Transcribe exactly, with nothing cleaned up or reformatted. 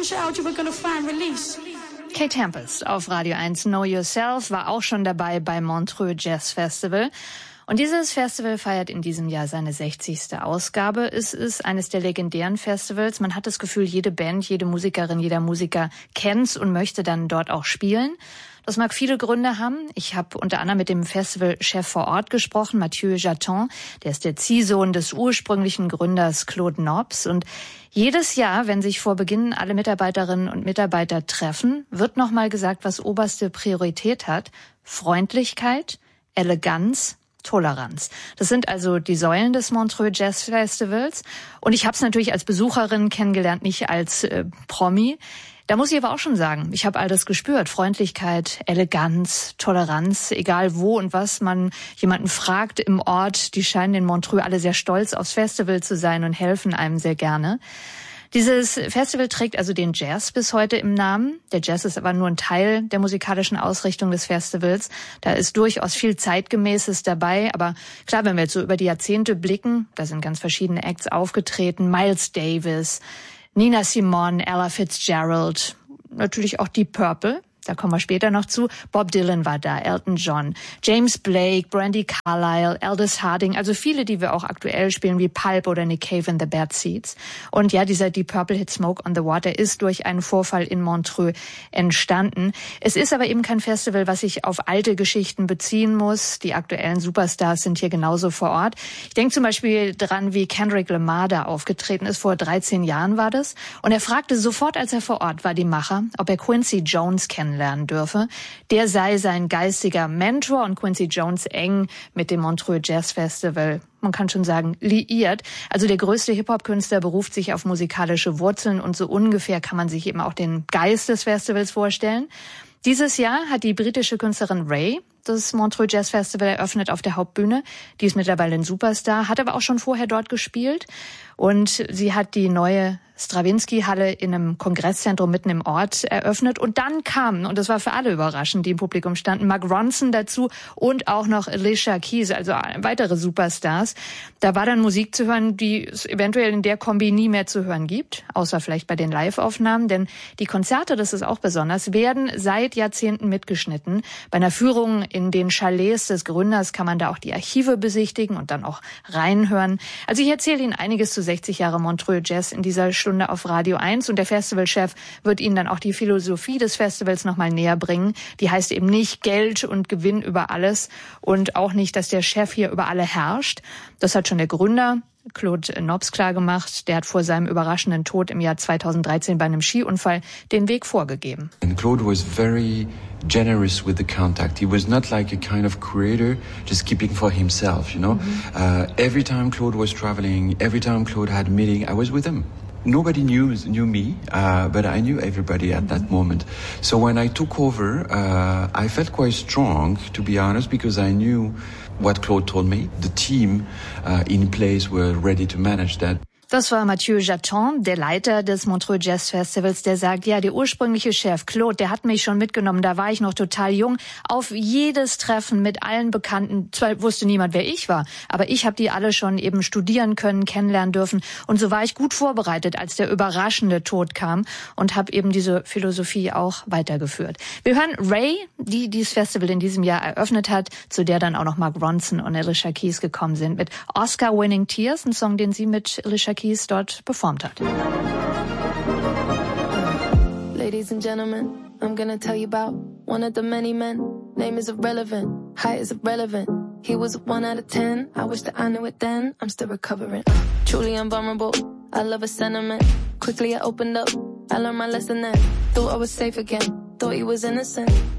child, you were gonna find release. Kate Tempest auf Radio eins Know Yourself war auch schon dabei beim Montreux Jazz Festival. Und dieses Festival feiert in diesem Jahr seine sechzigste Ausgabe. Es ist eines der legendären Festivals. Man hat das Gefühl, jede Band, jede Musikerin, jeder Musiker kennt's und möchte dann dort auch spielen. Das mag viele Gründe haben. Ich habe unter anderem mit dem Festivalchef vor Ort gesprochen, Mathieu Jaton. Der ist der Ziehsohn des ursprünglichen Gründers Claude Nobs. Und jedes Jahr, wenn sich vor Beginn alle Mitarbeiterinnen und Mitarbeiter treffen, wird nochmal gesagt, was oberste Priorität hat. Freundlichkeit, Eleganz, Toleranz. Das sind also die Säulen des Montreux Jazz Festivals. Und ich habe es natürlich als Besucherin kennengelernt, nicht als äh, Promi. Da muss ich aber auch schon sagen, ich habe all das gespürt. Freundlichkeit, Eleganz, Toleranz, egal wo und was man jemanden fragt im Ort. Die scheinen in Montreux alle sehr stolz aufs Festival zu sein und helfen einem sehr gerne. Dieses Festival trägt also den Jazz bis heute im Namen. Der Jazz ist aber nur ein Teil der musikalischen Ausrichtung des Festivals. Da ist durchaus viel Zeitgemäßes dabei. Aber klar, wenn wir jetzt so über die Jahrzehnte blicken, da sind ganz verschiedene Acts aufgetreten. Miles Davis, Nina Simone, Ella Fitzgerald, natürlich auch Deep Purple. Da kommen wir später noch zu. Bob Dylan war da, Elton John, James Blake, Brandy Carlile, Aldous Harding, also viele, die wir auch aktuell spielen, wie Pulp oder Nick Cave and the Bad Seeds. Und ja, dieser Deep Purple Hit Smoke on the Water ist durch einen Vorfall in Montreux entstanden. Es ist aber eben kein Festival, was sich auf alte Geschichten beziehen muss. Die aktuellen Superstars sind hier genauso vor Ort. Ich denke zum Beispiel dran, wie Kendrick Lamar da aufgetreten ist. Vor dreizehn Jahren war das. Und er fragte sofort, als er vor Ort war, die Macher, ob er Quincy Jones kennenlernen dürfe. Der sei sein geistiger Mentor und Quincy Jones eng mit dem Montreux Jazz Festival, man kann schon sagen, liiert. Also der größte Hip-Hop-Künstler beruft sich auf musikalische Wurzeln und so ungefähr kann man sich eben auch den Geist des Festivals vorstellen. Dieses Jahr hat die britische Künstlerin Ray das Montreux Jazz Festival eröffnet auf der Hauptbühne. Die ist mittlerweile ein Superstar, hat aber auch schon vorher dort gespielt. Und sie hat die neue Stravinsky-Halle in einem Kongresszentrum mitten im Ort eröffnet. Und dann kamen, und das war für alle überraschend, die im Publikum standen, Mark Ronson dazu und auch noch Alicia Keys, also weitere Superstars. Da war dann Musik zu hören, die es eventuell in der Kombi nie mehr zu hören gibt, außer vielleicht bei den Live-Aufnahmen. Denn die Konzerte, das ist auch besonders, werden seit Jahrzehnten mitgeschnitten. Bei einer Führung in den Chalets des Gründers kann man da auch die Archive besichtigen und dann auch reinhören. Also ich erzähle Ihnen einiges zu sechzig Jahre Montreux Jazz in dieser Stunde auf Radio eins und der Festivalchef wird Ihnen dann auch die Philosophie des Festivals nochmal näher bringen. Die heißt eben nicht Geld und Gewinn über alles und auch nicht, dass der Chef hier über alle herrscht. Das hat schon der Gründer Claude Nobs klargemacht. Der hat vor seinem überraschenden Tod im Jahr zweitausenddreizehn bei einem Skiunfall den Weg vorgegeben. And Claude was very generous with the contact. He was not like a kind of creator just keeping for himself, you know. Mm-hmm. Uh, every time Claude was traveling, every time Claude had a meeting, I was with him. Nobody knew knew me, uh, but I knew everybody at that moment. So when I took over, uh, I felt quite strong, to be honest, because I knew what Claude told me. The team uh, in place were ready to manage that. Das war Mathieu Jaton, der Leiter des Montreux Jazz Festivals, der sagt, ja, der ursprüngliche Chef Claude, der hat mich schon mitgenommen, da war ich noch total jung, auf jedes Treffen mit allen Bekannten. Zwar wusste niemand, wer ich war, aber ich habe die alle schon eben studieren können, kennenlernen dürfen. Und so war ich gut vorbereitet, als der überraschende Tod kam und habe eben diese Philosophie auch weitergeführt. Wir hören Ray, die dieses Festival in diesem Jahr eröffnet hat, zu der dann auch noch Mark Ronson und Alicia Keys gekommen sind, mit Oscar-Winning Tears, ein Song, den sie mit Alicia Keys dort performt hat. Ladies and gentlemen, I'm gonna tell you about one of the many men. Name is irrelevant, height is irrelevant. He was a one out of ten, I wish that I knew it then. I'm still recovering, truly invulnerable. I love a sentiment, quickly I opened up. I learned my lesson then, thought I was safe again, thought he was innocent.